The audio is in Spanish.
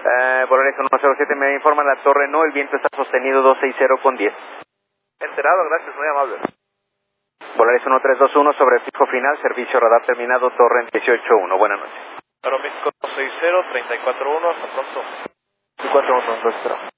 Volaris 107 me informa la torre no, el viento está sostenido 260 con 10. Enterado, gracias, muy amable. Volaris 1321 sobre fijo final, servicio radar terminado, torre en 181. Buenas noches. Aeroméxico 260, 341, hasta pronto. 4-1,